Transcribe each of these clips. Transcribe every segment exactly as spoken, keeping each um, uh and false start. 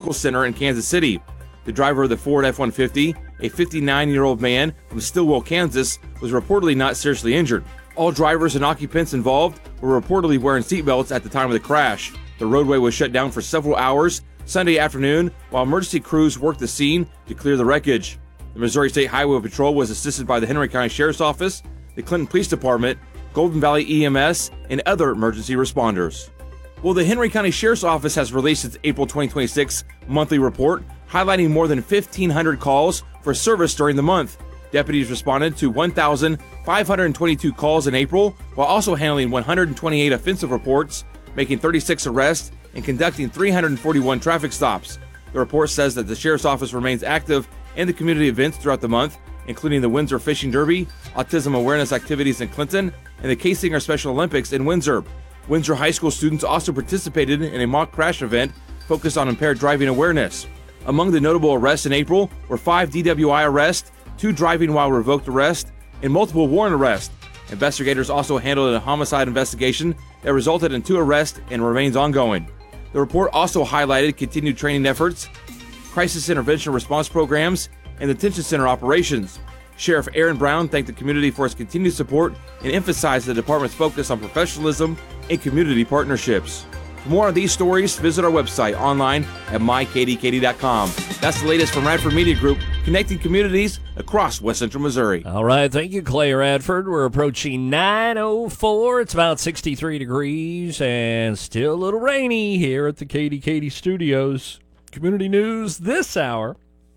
Medical Center in Kansas City. The driver of the Ford F one fifty, a fifty-nine-year-old man from Stillwell, Kansas, was reportedly not seriously injured. All drivers and occupants involved were reportedly wearing seatbelts at the time of the crash. The roadway was shut down for several hours Sunday afternoon while emergency crews worked the scene to clear the wreckage. The Missouri State Highway Patrol was assisted by the Henry County Sheriff's Office, the Clinton Police Department, Golden Valley E M S, and other emergency responders. Well, the Henry County Sheriff's Office has released its April twenty twenty-six monthly report, highlighting more than fifteen hundred calls for service during the month. Deputies responded to one thousand five hundred twenty-two calls in April, while also handling one hundred twenty-eight offensive reports, making thirty-six arrests, and conducting three hundred forty-one traffic stops. The report says that the Sheriff's Office remains active in the community events throughout the month, including the Windsor Fishing Derby, autism awareness activities in Clinton, and the K-Singer Special Olympics in Windsor. Windsor High School students also participated in a mock crash event focused on impaired driving awareness. Among the notable arrests in April were five D W I arrests, two driving while revoked arrests, and multiple warrant arrests. Investigators also handled a homicide investigation that resulted in two arrests and remains ongoing. The report also highlighted continued training efforts, crisis intervention response programs, and detention center operations. Sheriff Aaron Brown thanked the community for its continued support and emphasized the department's focus on professionalism and community partnerships. For more on these stories, visit our website online at my k d k d dot com. That's the latest from Radford Media Group, connecting communities across West Central Missouri. All right, thank you, Clay Radford. We're approaching nine oh four. It's about sixty-three degrees and still a little rainy here at the Katie Katie Studios. Community news this hour,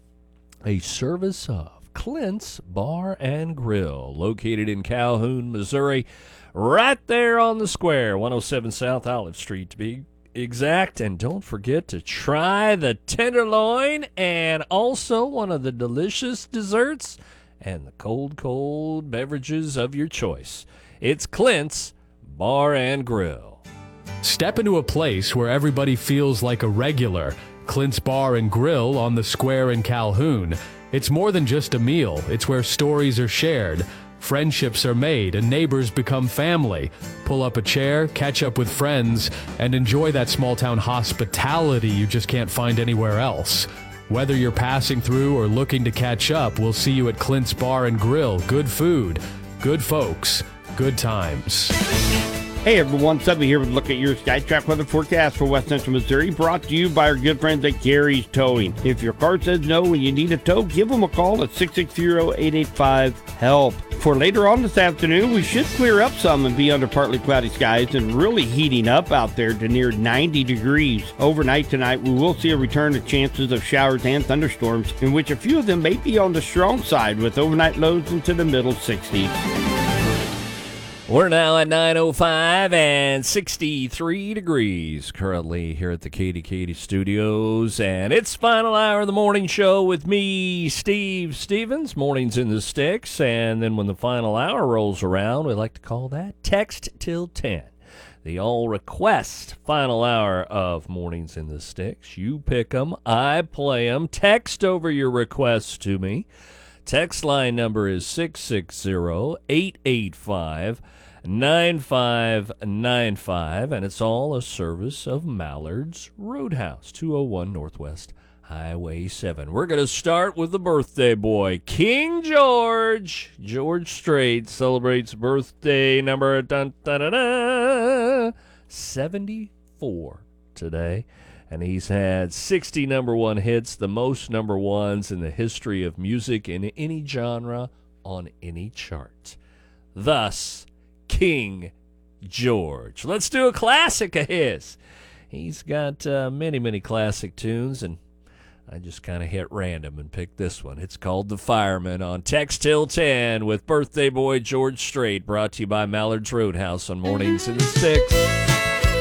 a service of Clint's Bar and Grill, located in Calhoun, Missouri, right there on the square, one oh seven South Olive Street to be exact. And don't forget to try the tenderloin and also one of the delicious desserts and the cold, cold beverages of your choice. It's Clint's Bar and Grill. Step into a place where everybody feels like a regular. Clint's Bar and Grill on the square in Calhoun. It's more than just a meal. It's where stories are shared, friendships are made, and neighbors become family. Pull up a chair, catch up with friends, and enjoy that small-town hospitality you just can't find anywhere else. Whether you're passing through or looking to catch up, we'll see you at Clint's Bar and Grill. Good food, good folks, good times. Hey everyone, Subby here with a look at your SkyTrack weather forecast for West Central Missouri, brought to you by our good friends at Gary's Towing. If your car says no and you need a tow, give them a call at six six zero, eight eight five, HELP. For later on this afternoon, we should clear up some and be under partly cloudy skies and really heating up out there to near ninety degrees. Overnight tonight, we will see a return of chances of showers and thunderstorms, in which a few of them may be on the strong side with overnight lows into the middle sixties. We're now at nine oh five and sixty-three degrees currently here at the Katie Katie Studios. And it's final hour of the morning show with me, Steve Stevens. Mornings in the Sticks. And then when the final hour rolls around, we like to call that Text Till ten. The all-request final hour of Mornings in the Sticks. You pick them, I play them. Text over your requests to me. Text line number is six six zero, eight eight five, nine five nine five, and it's all a service of Mallard's Roadhouse, two oh one Northwest Highway seven. We're going to start with the birthday boy, King George. George Strait celebrates birthday number dun, dun, dun, dun, seventy-four today. And he's had sixty number one hits, the most number ones in the history of music in any genre on any chart. Thus, King George. Let's do a classic of his. He's got uh, many, many classic tunes, and I just kind of hit random and picked this one. It's called The Fireman on Text Till ten with birthday boy George Strait, brought to you by Mallard's Roadhouse on Mornings in the Sticks.